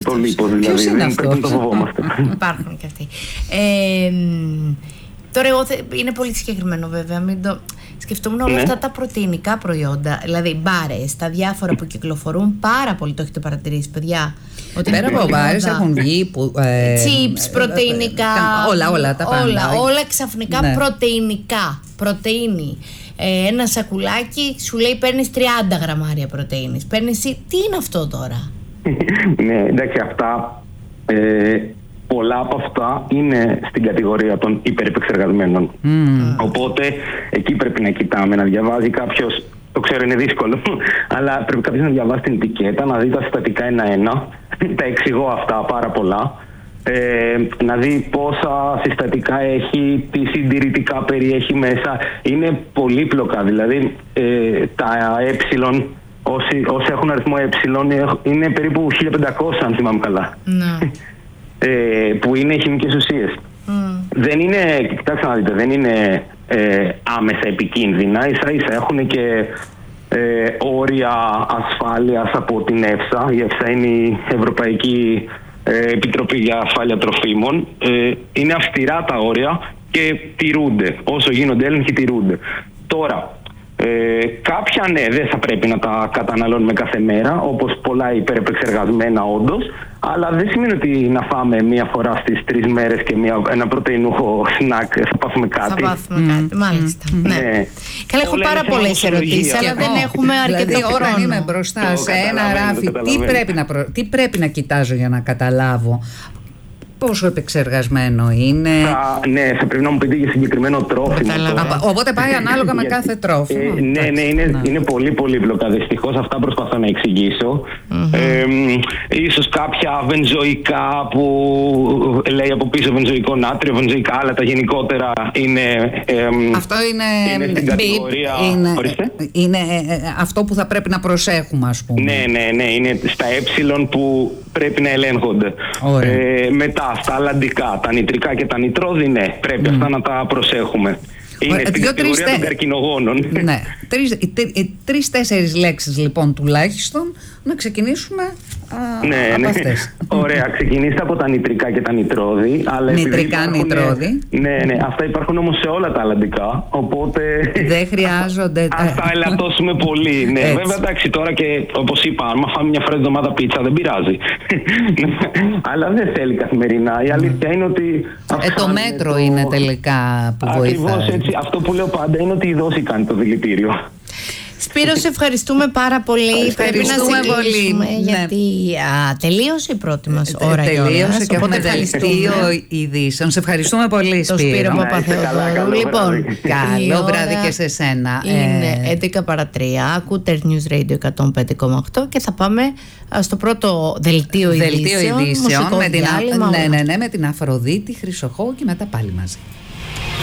το λίπος, δηλαδή δεν πρέπει να το φοβόμαστε. Υπάρχουν και αυτοί. Τώρα εγώ είναι πολύ συγκεκριμένο βέβαια, μην το... Σκεφτόμουν όλα αυτά τα πρωτεϊνικά προϊόντα, δηλαδή μπάρες, τα διάφορα που κυκλοφορούν πάρα πολύ, το έχετε παρατηρήσει παιδιά? Ότι πέρα από μπάρες έχουν βγει chips, πρωτεϊνικά, όλα τα πάντα. Όλα ξαφνικά πρωτεϊνικά, πρωτεΐνη. Ένα σακουλάκι σου λέει παίρνεις 30 γραμμάρια πρωτεΐνης. Παίρνεις, τι είναι αυτό τώρα? Ναι, εντάξει, αυτά πολλά από αυτά είναι στην κατηγορία των υπερεπεξεργασμένων. Οπότε εκεί πρέπει να κοιτάμε, να διαβάζει κάποιος. Το ξέρω, είναι δύσκολο, αλλά πρέπει κάποιος να διαβάσει την ετικέτα, να δει τα συστατικά ένα-ένα. Τα εξηγώ αυτά πάρα πολλά. Να δει πόσα συστατικά έχει, τι συντηρητικά περιέχει μέσα. Είναι πολύπλοκα, δηλαδή τα όσοι έχουν αριθμό είναι περίπου 1500 αν θυμάμαι καλά. Που είναι χημικές ουσίες. Δεν είναι, κοιτάξτε να δείτε, δεν είναι άμεσα επικίνδυνα, ίσα-ίσα έχουν και όρια ασφάλειας από την ΕΦΣΑ. Η ΕΦΣΑ είναι η Ευρωπαϊκή Επιτροπή για Ασφάλεια Τροφίμων. Είναι αυστηρά τα όρια και τηρούνται. Όσο γίνονται έλεγχοι τηρούνται. Τώρα, κάποια ναι, δεν θα πρέπει να τα καταναλώνουμε κάθε μέρα, όπως πολλά υπερεπεξεργασμένα όντως, αλλά δεν σημαίνει ότι να φάμε μία φορά στις 3 μέρες και ένα πρωτεϊνούχο σνακ θα πάθουμε κάτι. Θα πάθουμε κάτι, μάλιστα. Ναι. Καλά, έχω πάρα πολλές ερωτήσεις, αλλά δεν έχουμε αρκετό χρόνο. Όταν είμαι μπροστά σε ένα ράφι, τι πρέπει να κοιτάζω για να καταλάβω πόσο επεξεργασμένο είναι? Ναι, θα πρέπει να μου πείτε για συγκεκριμένο τρόφιμο. Οπότε πάει ανάλογα με κάθε τρόφιμο. Ναι, είναι πολύ πολύπλοκα. Δυστυχώς αυτά προσπαθώ να εξηγήσω. Ίσως κάποια βενζοϊκά που λέει από πίσω βενζοϊκό νάτριο, βενζοϊκά, αλλά τα γενικότερα είναι. Αυτό είναι στην κατηγορία. Είναι αυτό που θα πρέπει να προσέχουμε, ας πούμε. Ναι, είναι στα που πρέπει να ελέγχονται. Μετά στα αλλαντικά, τα νητρικά και τα νητρόδι, ναι, πρέπει αυτά να τα προσέχουμε. Είναι στην κατηγορία των καρκινογόνων. Ναι. 3-4 λέξεις λοιπόν τουλάχιστον να ξεκινήσουμε από αυτές. Ωραία, ξεκινήστε από τα νητρικά και τα νητρόδι. Νητρικά, νητρόδι. Ναι, αυτά υπάρχουν όμως σε όλα τα αλλαντικά. Οπότε δεν χρειάζονται. Ας τα ελαττώσουμε πολύ. Ναι, βέβαια, εντάξει, τώρα και όπως είπα, αν φάμε μια φορά την εβδομάδα πίτσα δεν πειράζει. Αλλά δεν θέλει καθημερινά. Η αλήθεια είναι ότι. Το μέτρο είναι τελικά που βοηθάει. Ακριβώς έτσι. Αυτό που λέω πάντα είναι ότι η δόση κάνει το δηλητήριο. Σπύρο, σε ευχαριστούμε πάρα πολύ. Πρέπει να συλλήσουμε γιατί τελείωσε η πρώτη μας ώρα. Τελείωσε και έχουμε δελτίο ειδήσεων. Σε ευχαριστούμε πολύ, Σπύρο. Το Σπύρο Παπαθεοδόρου. Λοιπόν, καλό βράδυ και σε σένα. Είναι 11 παρά 3. Ακούτε News Radio 105,8 και θα πάμε στο πρώτο δελτίο ειδήσεων. Με την Αφροδίτη Χρυσοχώου και μετά πάλι μαζί.